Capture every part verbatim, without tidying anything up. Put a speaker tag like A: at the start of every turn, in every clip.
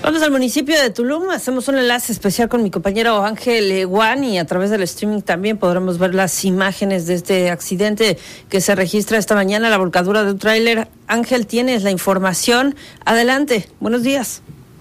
A: Vamos al municipio de Tulum, hacemos un enlace especial con mi compañero Ángel Juan y a través del streaming también podremos ver las imágenes de este accidente que se registra esta mañana, la volcadura de un tráiler. Ángel, tienes la información. Adelante, buenos días.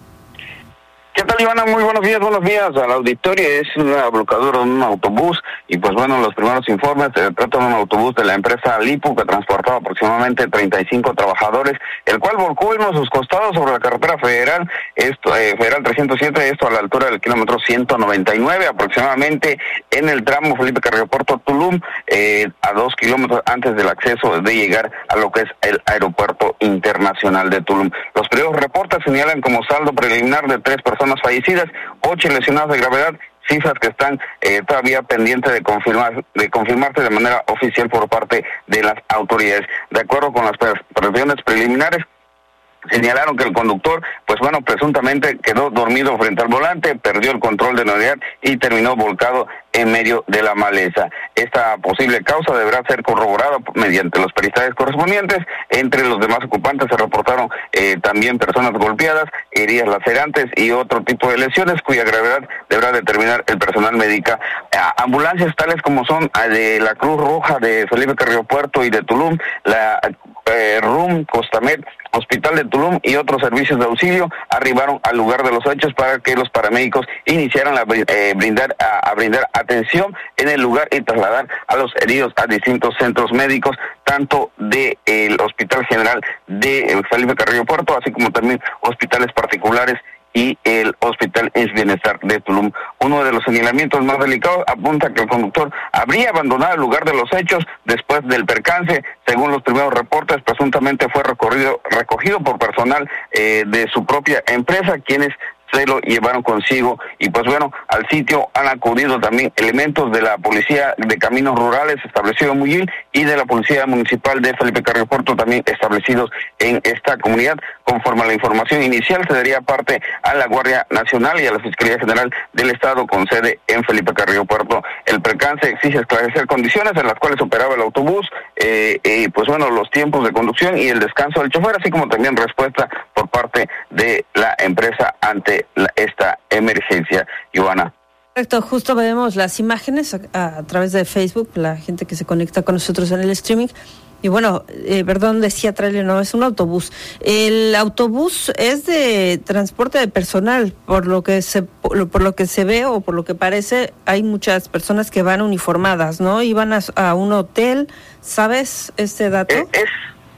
B: ¿Qué tal, Ivana? Muy buenos días, buenos días al auditorio. Es una volcadura de un autobús y pues bueno, los primeros informes se trata de un autobús de la empresa Lipu que transportaba aproximadamente treinta y cinco trabajadores, el cual volcó en uno de sus costados sobre la carretera federal, esto eh, federal trescientos siete, esto a la altura del kilómetro ciento noventa y nueve, aproximadamente en el tramo Felipe Carrillo Puerto Tulum, eh, a dos kilómetros antes del acceso de llegar a lo que es el aeropuerto internacional de Tulum. Los primeros reportes señalan como saldo preliminar de tres personas fallecidas, ocho lesionados de gravedad, cifras que están eh, todavía pendientes de confirmar, de confirmarse de manera oficial por parte de las autoridades. De acuerdo con las previsiones preliminares, señalaron que el conductor, pues bueno, presuntamente quedó dormido frente al volante, perdió el control de la unidad y terminó volcado en medio de la maleza. Esta posible causa deberá ser corroborada mediante los peritajes correspondientes. Entre los demás ocupantes se reportaron eh, también personas golpeadas, heridas lacerantes y otro tipo de lesiones cuya gravedad deberá determinar el personal médico. Ambulancias tales como son de la Cruz Roja de Felipe Carrillo Puerto y de Tulum, la eh, R U M, Costamed, Hospital de Tulum y otros servicios de auxilio arribaron al lugar de los hechos para que los paramédicos iniciaran a eh, brindar a, a brindar atención en el lugar y trasladar a los heridos a distintos centros médicos, tanto del de, Hospital General de Felipe Carrillo Puerto, así como también hospitales particulares y el Hospital Es Bienestar de Tulum. Uno de los señalamientos más delicados apunta que el conductor habría abandonado el lugar de los hechos después del percance. Según los primeros reportes, presuntamente fue recorrido, recogido por personal eh, de su propia empresa, quienes se lo llevaron consigo. Y pues bueno, al sitio han acudido también elementos de la Policía de Caminos Rurales establecido en Muyil y de la Policía Municipal de Felipe Carrillo Puerto también establecidos en esta comunidad. Conforme a la información inicial, se daría parte a la Guardia Nacional y a la Fiscalía General del Estado con sede en Felipe Carrillo Puerto. El percance exige esclarecer condiciones en las cuales operaba el autobús, eh, eh, pues bueno, los tiempos de conducción y el descanso del chofer, así como también respuesta por parte de la empresa ante La, esta emergencia, Ivana.
A: Correcto, justo vemos las imágenes a, a través de Facebook, la gente que se conecta con nosotros en el streaming. Y bueno, eh, perdón, decía trailer, no, es un autobús. El autobús es de transporte de personal, por lo que se por, por lo que se ve o por lo que parece, hay muchas personas que van uniformadas, ¿no? Iban a, a un hotel, ¿sabes este dato?
B: Eh, es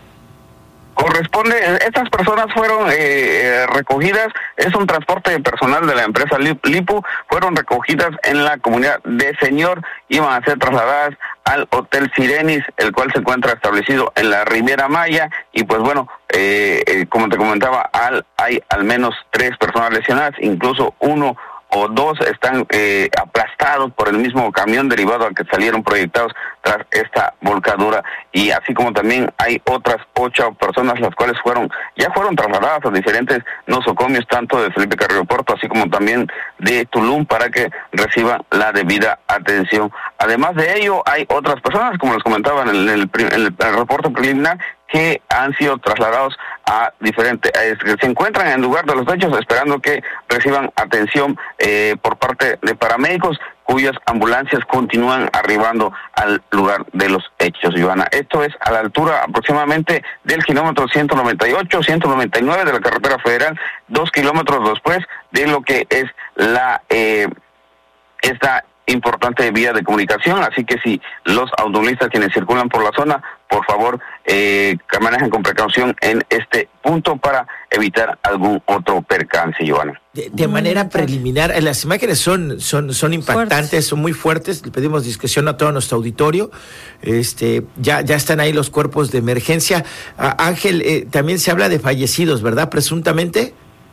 B: Corresponde, estas personas fueron eh, recogidas, es un transporte de personal de la empresa Lipu, fueron recogidas en la comunidad de Señor, iban a ser trasladadas al Hotel Sirenis, el cual se encuentra establecido en la Riviera Maya, y pues bueno, eh, eh, como te comentaba, al, hay al menos tres personas lesionadas, incluso uno o dos están eh, aplastados por el mismo camión derivado al que salieron proyectados tras esta volcadura, y así como también hay otras ocho personas las cuales fueron ya fueron trasladadas a diferentes nosocomios tanto de Felipe Carrillo Puerto así como también de Tulum para que reciban la debida atención. Además de ello, hay otras personas, como les comentaba en el, en el, en el, el reporte preliminar, que han sido trasladados a diferentes, eh, que se encuentran en el lugar de los hechos esperando que reciban atención eh, por parte de paramédicos, cuyas ambulancias continúan arribando al lugar de los hechos, Ivana. Esto es a la altura aproximadamente del kilómetro ciento noventa y ocho, ciento noventa y nueve de la carretera federal, dos kilómetros después de lo que es la eh, esta importante vía de comunicación, así que si los automovilistas quienes circulan por la zona, por favor, eh, que manejen con precaución en este punto para evitar algún otro percance, Joana.
C: De, de manera preliminar, las imágenes son son son impactantes, fuertes. Son muy fuertes. Le pedimos discreción a todo nuestro auditorio. Este, ya ya están ahí los cuerpos de emergencia. Ah, Ángel, eh, también se habla de fallecidos, ¿verdad? Presuntamente.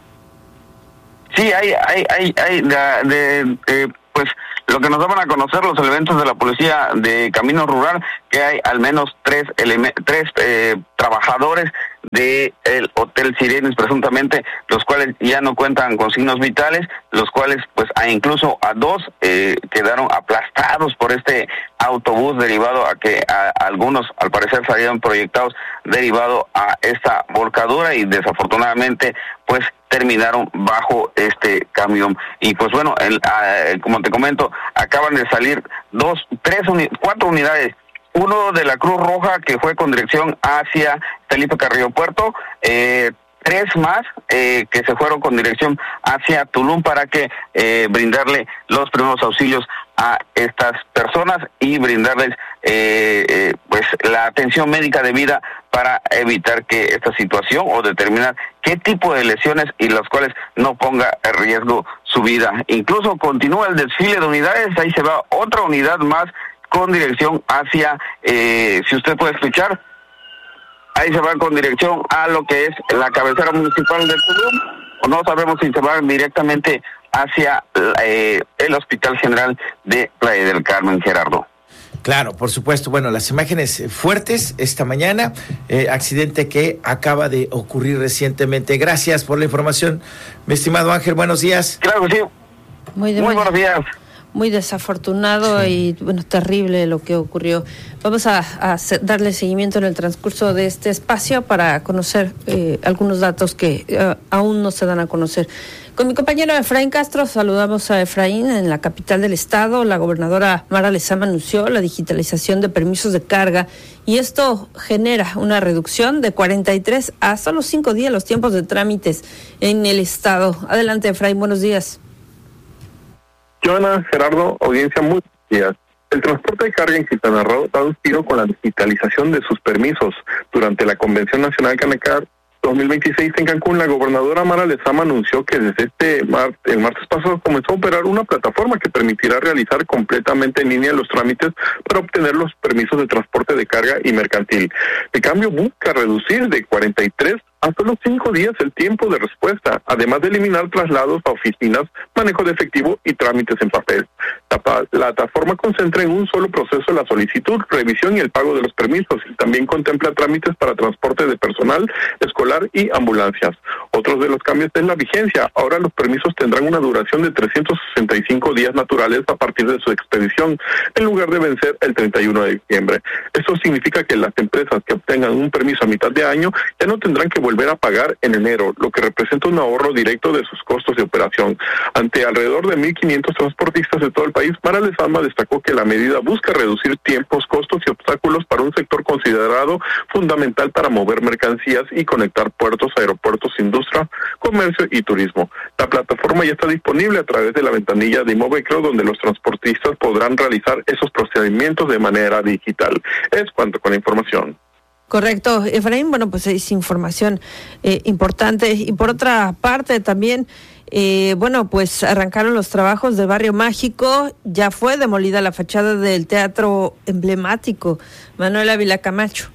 B: Sí, hay hay hay hay de, de, de pues lo que nos daban a conocer los elementos de la Policía de Camino Rural, que hay al menos tres eleme- tres eh, trabajadores del Hotel Sirenis, presuntamente, los cuales ya no cuentan con signos vitales, los cuales, pues, a incluso a dos eh, quedaron aplastados por este autobús derivado a que a, a algunos, al parecer, salieron proyectados derivado a esta volcadura y desafortunadamente, pues, terminaron bajo este camión. Y pues bueno, el, uh, como te comento, acaban de salir dos, tres, uni- cuatro unidades. Uno de la Cruz Roja que fue con dirección hacia Felipe Carrillo Puerto, eh, tres más eh, que se fueron con dirección hacia Tulum para que eh, brindarle los primeros auxilios a estas personas y brindarles eh, eh, pues la atención médica debida para evitar que esta situación o determinar qué tipo de lesiones y las cuales no ponga en riesgo su vida. Incluso continúa el desfile de unidades, ahí se va otra unidad más con dirección hacia, eh, si usted puede escuchar, ahí se van con dirección a lo que es la cabecera municipal de Tulum, o no sabemos si se van directamente hacia eh, el Hospital General de Playa del Carmen, Gerardo.
C: Claro, por supuesto. Bueno, las imágenes fuertes esta mañana, eh, accidente que acaba de ocurrir recientemente. Gracias por la información, mi estimado Ángel. Buenos días.
B: Claro que sí.
A: Muy, de
B: Muy
A: muy,
B: buenos días.
A: Muy desafortunado sí. y, bueno, terrible lo que ocurrió. Vamos a, a darle seguimiento en el transcurso de este espacio para conocer eh, algunos datos que uh, aún no se dan a conocer. Con mi compañero Efraín Castro, saludamos a Efraín en la capital del estado. La gobernadora Mara Lezama anunció la digitalización de permisos de carga y esto genera una reducción de cuarenta y tres a solo cinco días los tiempos de trámites en el estado. Adelante, Efraín, buenos días.
D: Joana, Gerardo, audiencia, muy buenos días. El transporte de carga en Quintana Roo da un giro con la digitalización de sus permisos. Durante la Convención Nacional Canacar dos mil veintiséis en Cancún, la gobernadora Mara Lezama anunció que desde este mar, el martes pasado comenzó a operar una plataforma que permitirá realizar completamente en línea los trámites para obtener los permisos de transporte de carga y mercantil. El cambio busca reducir de cuarenta y tres a solo cinco días el tiempo de respuesta, además de eliminar traslados a oficinas, manejo de efectivo y trámites en papel. La, la plataforma concentra en un solo proceso la solicitud, revisión y el pago de los permisos, y también contempla trámites para transporte de personal, escolar y ambulancias. Otros de los cambios es la vigencia. Ahora los permisos tendrán una duración de trescientos sesenta y cinco días naturales a partir de su expedición, en lugar de vencer el treinta y uno de diciembre. Esto significa que las empresas que obtengan un permiso a mitad de año ya no tendrán que volver a pagar en enero, lo que representa un ahorro directo de sus costos de operación. Ante alrededor de mil quinientos transportistas de todo el país, Mara Lezama destacó que la medida busca reducir tiempos, costos y obstáculos para un sector considerado fundamental para mover mercancías y conectar puertos, aeropuertos, industria, comercio y turismo. La plataforma ya está disponible a través de la ventanilla de Imovecro, donde los transportistas podrán realizar esos procedimientos de manera digital. Es cuanto con la información.
A: Correcto, Efraín, bueno, pues es información eh, importante. Y por otra parte también, eh, bueno, pues arrancaron los trabajos del Barrio Mágico, ya fue demolida la fachada del teatro emblemático Manuel Ávila Camacho.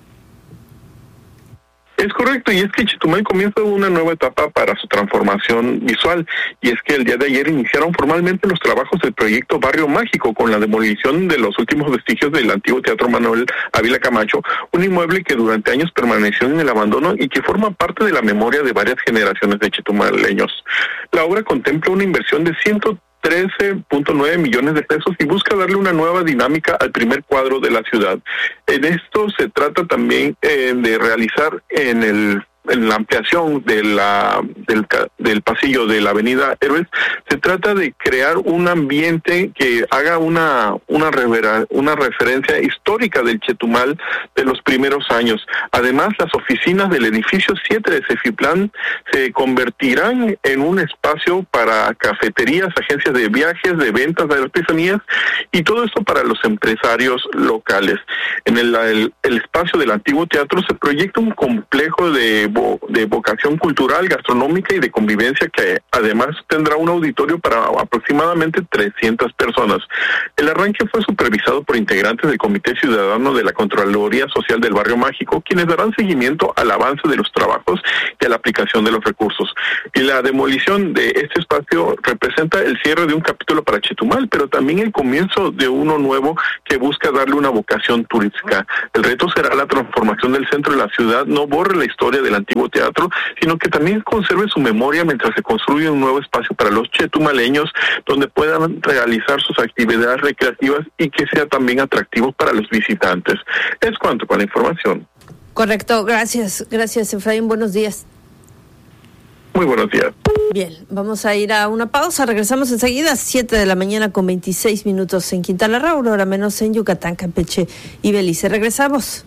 D: Es correcto, y es que Chetumal comienza una nueva etapa para su transformación visual, y es que el día de ayer iniciaron formalmente los trabajos del proyecto Barrio Mágico con la demolición de los últimos vestigios del antiguo Teatro Manuel Ávila Camacho, un inmueble que durante años permaneció en el abandono y que forma parte de la memoria de varias generaciones de chetumaleños. La obra contempla una inversión de ciento trece punto nueve millones de pesos y busca darle una nueva dinámica al primer cuadro de la ciudad. En esto se trata también eh, de realizar en el en la ampliación de la del, del pasillo de la avenida Héroes, se trata de crear un ambiente que haga una una, revera, una referencia histórica del Chetumal de los primeros años. Además, las oficinas del edificio siete de Cefiplan se convertirán en un espacio para cafeterías, agencias de viajes, de ventas de artesanías y todo esto para los empresarios locales. En el, el, el espacio del antiguo teatro se proyecta un complejo de de vocación cultural, gastronómica y de convivencia que además tendrá un auditorio para aproximadamente trescientas personas. El arranque fue supervisado por integrantes del Comité Ciudadano de la Contraloría Social del Barrio Mágico, quienes darán seguimiento al avance de los trabajos y a la aplicación de los recursos. Y la demolición de este espacio representa el cierre de un capítulo para Chetumal, pero también el comienzo de uno nuevo que busca darle una vocación turística. El reto será la transformación del centro de la ciudad, no borre la historia del antiguo teatro, sino que también conserve su memoria mientras se construye un nuevo espacio para los chetumaleños donde puedan realizar sus actividades recreativas y que sea también atractivo para los visitantes. Es cuanto con la información.
A: Correcto, gracias, gracias Efraín, buenos días.
D: Muy buenos días.
A: Bien, vamos a ir a una pausa, regresamos enseguida, siete de la mañana con veintiséis minutos en Quintana Roo, ahora menos en Yucatán, Campeche y Belice. Regresamos.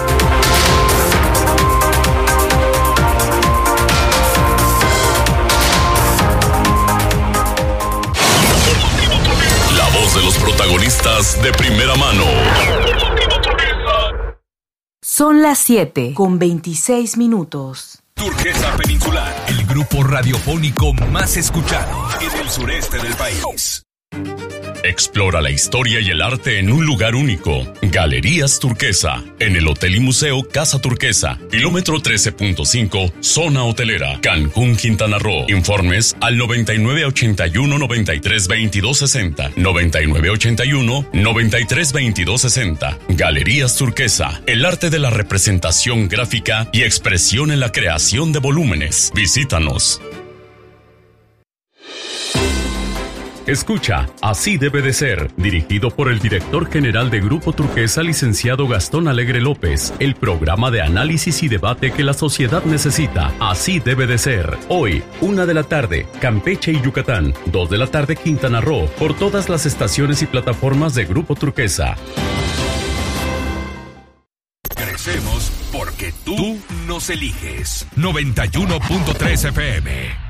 E: La voz de los protagonistas de primera mano.
F: Son las siete con veintiséis minutos.
E: Turquesa Peninsular, el grupo radiofónico más escuchado en el sureste del país. Explora la historia y el arte en un lugar único. Galerías Turquesa, en el Hotel y Museo Casa Turquesa, kilómetro trece punto cinco, zona hotelera, Cancún, Quintana Roo. Informes al noventa y nueve ochenta y uno noventa y tres veintidós sesenta, noventa y nueve ochenta y uno noventa y tres veintidós sesenta. Galerías Turquesa, el arte de la representación gráfica y expresión en la creación de volúmenes. Visítanos. Escucha, Así debe de ser, dirigido por el director general de Grupo Turquesa, licenciado Gastón Alegre López, el programa de análisis y debate que la sociedad necesita. Así debe de ser. Hoy, una de la tarde, Campeche y Yucatán, dos de la tarde, Quintana Roo, por todas las estaciones y plataformas de Grupo Turquesa. Crecemos porque tú nos eliges. noventa y uno punto tres F M